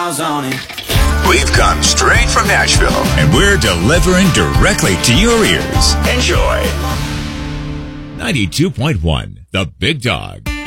miles on it. We've come straight from Nashville, and we're delivering directly to your ears. Enjoy. 92.1, The Big Dog.